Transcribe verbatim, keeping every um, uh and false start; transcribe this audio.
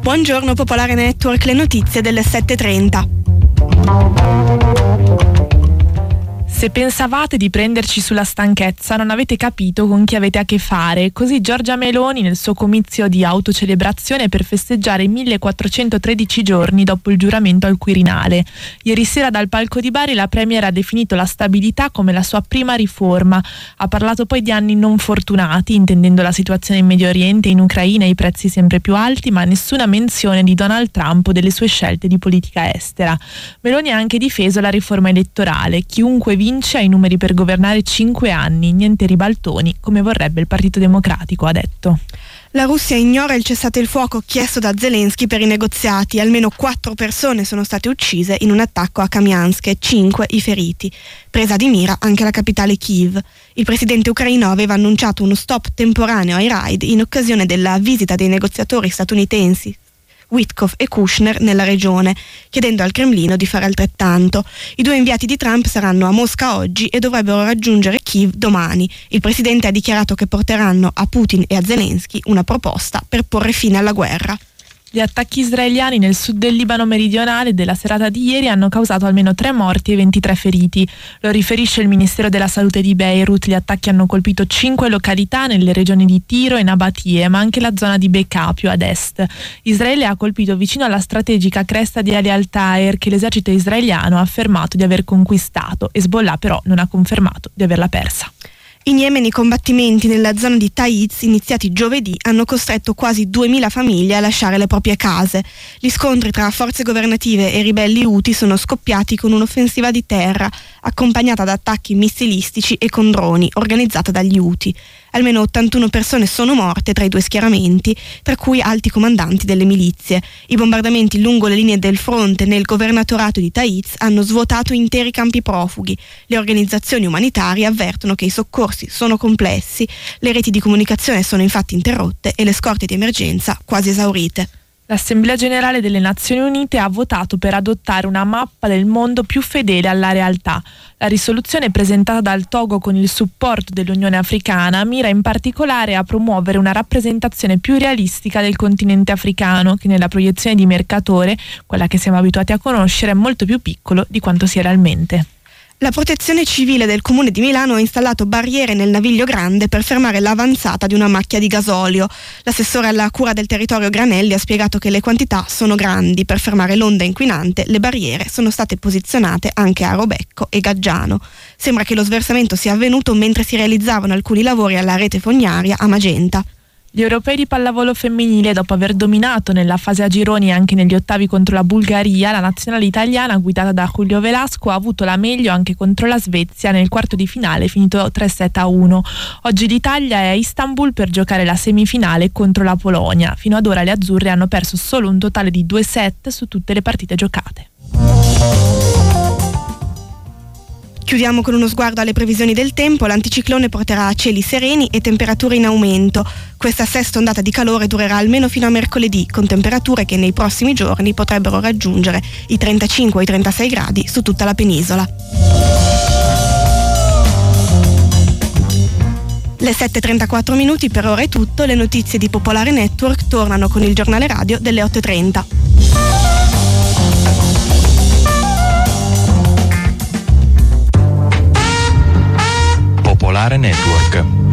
Buongiorno Popolare Network, le notizie delle sette e trenta. Se pensavate di prenderci sulla stanchezza, non avete capito con chi avete a che fare. Così Giorgia Meloni nel suo comizio di autocelebrazione per festeggiare i millequattrocentotredici giorni dopo il giuramento al Quirinale. Ieri sera dal palco di Bari la Premier ha definito la stabilità come la sua prima riforma. Ha parlato poi di anni non fortunati, intendendo la situazione in Medio Oriente e in Ucraina e i prezzi sempre più alti, ma nessuna menzione di Donald Trump o delle sue scelte di politica estera. Meloni ha anche difeso la riforma elettorale. Chiunque vince ha i numeri per governare cinque anni, niente ribaltoni, come vorrebbe il Partito Democratico, ha detto. La Russia ignora il cessate il fuoco chiesto da Zelensky per i negoziati. Almeno quattro persone sono state uccise in un attacco a Kamiansk e cinque i feriti. Presa di mira anche la capitale Kiev. Il presidente ucraino aveva annunciato uno stop temporaneo ai raid in occasione della visita dei negoziatori statunitensi Witkoff e Kushner nella regione, chiedendo al Cremlino di fare altrettanto. I due inviati di Trump saranno a Mosca oggi e dovrebbero raggiungere Kiev domani. Il presidente ha dichiarato che porteranno a Putin e a Zelensky una proposta per porre fine alla guerra. Gli attacchi israeliani nel sud del Libano meridionale della serata di ieri hanno causato almeno tre morti e ventitré feriti. Lo riferisce il Ministero della Salute di Beirut. Gli attacchi hanno colpito cinque località nelle regioni di Tiro e Nabatie, ma anche la zona di Bekaa più ad est. Israele ha colpito vicino alla strategica cresta di Ali Al-Taher, che l'esercito israeliano ha affermato di aver conquistato. Hezbollah però non ha confermato di averla persa. In Yemen i combattimenti nella zona di Taiz, iniziati giovedì, hanno costretto quasi duemila famiglie a lasciare le proprie case. Gli scontri tra forze governative e ribelli Houthi sono scoppiati con un'offensiva di terra, accompagnata da attacchi missilistici e con droni, organizzata dagli Houthi. Almeno ottantuno persone sono morte tra i due schieramenti, tra cui alti comandanti delle milizie. I bombardamenti lungo le linee del fronte nel governatorato di Taiz hanno svuotato interi campi profughi. Le organizzazioni umanitarie avvertono che i soccorsi sono complessi, le reti di comunicazione sono infatti interrotte e le scorte di emergenza quasi esaurite. L'Assemblea Generale delle Nazioni Unite ha votato per adottare una mappa del mondo più fedele alla realtà. La risoluzione presentata dal Togo con il supporto dell'Unione Africana mira in particolare a promuovere una rappresentazione più realistica del continente africano, che nella proiezione di Mercatore, quella che siamo abituati a conoscere, è molto più piccolo di quanto sia realmente. La Protezione Civile del Comune di Milano ha installato barriere nel Naviglio Grande per fermare l'avanzata di una macchia di gasolio. L'assessore alla cura del territorio Granelli ha spiegato che le quantità sono grandi. Per fermare l'onda inquinante, le barriere sono state posizionate anche a Robecco e Gaggiano. Sembra che lo sversamento sia avvenuto mentre si realizzavano alcuni lavori alla rete fognaria a Magenta. Gli europei di pallavolo femminile, dopo aver dominato nella fase a gironi e anche negli ottavi contro la Bulgaria, la nazionale italiana guidata da Julio Velasco ha avuto la meglio anche contro la Svezia nel quarto di finale finito tre sette a uno. Oggi l'Italia è a Istanbul per giocare la semifinale contro la Polonia. Fino ad ora le azzurre hanno perso solo un totale di due set su tutte le partite giocate. Chiudiamo con uno sguardo alle previsioni del tempo. L'anticiclone porterà cieli sereni e temperature in aumento. Questa sesta ondata di calore durerà almeno fino a mercoledì, con temperature che nei prossimi giorni potrebbero raggiungere i trentacinque o i trentasei gradi su tutta la penisola. Le sette e trentaquattro minuti, per ora è tutto. Le notizie di Popolare Network tornano con il giornale radio delle otto e trenta. Popolare Network.